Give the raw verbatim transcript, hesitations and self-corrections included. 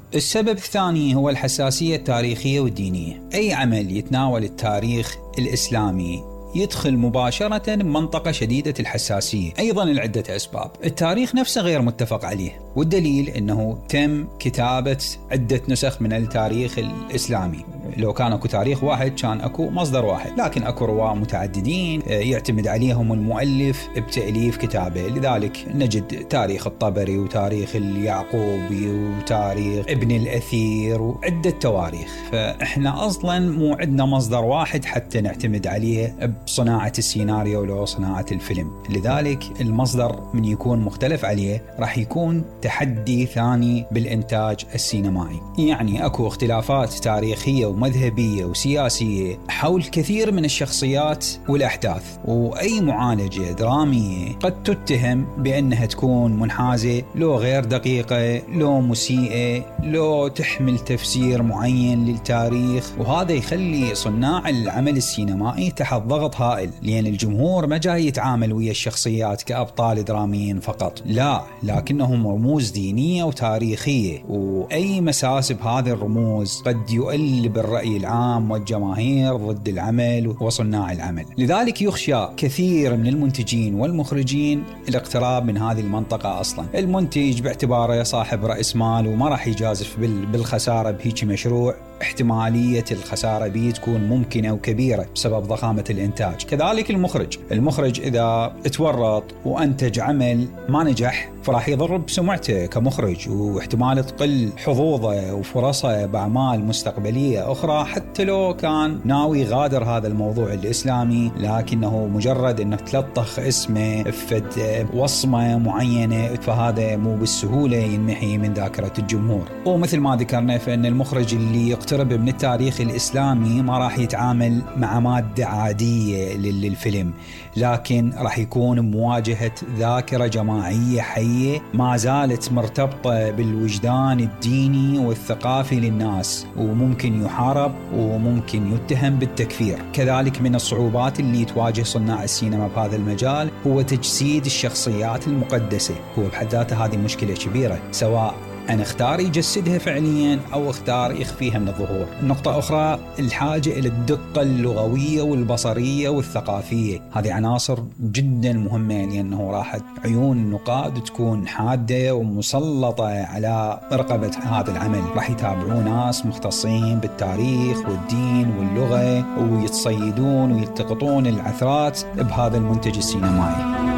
السبب الثاني هو الحساسية التاريخية والدينية. أي عمل يتناول التاريخ الإسلامي يدخل مباشرة بمنطقة شديدة الحساسية، أيضا لعدة أسباب. التاريخ نفسه غير متفق عليه، والدليل أنه تم كتابة عدة نسخ من التاريخ الإسلامي. لو كان أكو تاريخ واحد كان أكو مصدر واحد، لكن أكو رواة متعددين يعتمد عليهم المؤلف بتأليف كتابه. لذلك نجد تاريخ الطبري وتاريخ اليعقوبي وتاريخ ابن الأثير وعدة تواريخ. فإحنا أصلا مو عندنا مصدر واحد حتى نعتمد عليه بصناعة السيناريو ولو صناعة الفيلم. لذلك المصدر من يكون مختلف عليه راح يكون تحدي ثاني بالإنتاج السينمائي. يعني أكو اختلافات تاريخية ومذهبية وسياسية حول كثير من الشخصيات والأحداث، وأي معالجة درامية قد تتهم بأنها تكون منحازة، لو غير دقيقة، لو مسيئة، لو تحمل تفسير معين للتاريخ. وهذا يخلي صناع العمل السينمائي تحت ضغط هائل، لأن الجمهور ما جاي يتعامل ويا الشخصيات كأبطال دراميين فقط، لا، لكنهم رموز دينية وتاريخية، وأي مساس بهذه الرموز قد يؤلب الرأي العام والجماهير ضد العمل وصناع العمل. لذلك يخشى كثير من المنتجين والمخرجين الاقتراب من هذه المنطقة. أصلا المنتج باعتباره صاحب رأس مال وما راح يجازف بالخسارة بهيك مشروع، احتمالية الخسارة بيه تكون ممكنة وكبيرة بسبب ضخامة الإنتاج. كذلك المخرج المخرج إذا اتورط وأنتج عمل ما نجح فراح يضر بسمعته كمخرج، واحتمال تقل حظوظه وفرصه بأعمال مستقبلية أخرى، حتى لو كان ناوي غادر هذا الموضوع الإسلامي، لكنه مجرد أنه تلطخ اسمه فد وصمة معينة، فهذا مو بالسهولة ينمحي من ذاكرة الجمهور. ومثل ما ذكرنا فإن المخرج اللي يقترب من التاريخ الإسلامي ما راح يتعامل مع مادة عادية للفيلم، لكن راح يكون مواجهة ذاكرة جماعية حية ما زالت مرتبطة بالوجدان الديني والثقافي للناس، وممكن يحارب وممكن يتهم بالتكفير. كذلك من الصعوبات اللي تواجه صناع السينما بهذا المجال هو تجسيد الشخصيات المقدسة. هو بحد ذاته هذه مشكلة كبيرة، سواء أن اختار يجسدها فعليا أو اختار يخفيها من الظهور. نقطة أخرى الحاجة إلى الدقة اللغوية والبصرية والثقافية، هذه عناصر جدا مهمة، لأنه راح عيون النقاد تكون حادة ومسلطة على رقبة هذا العمل. راح يتابعون ناس مختصين بالتاريخ والدين واللغة، ويتصيدون ويلتقطون العثرات بهذا المنتج السينمائي.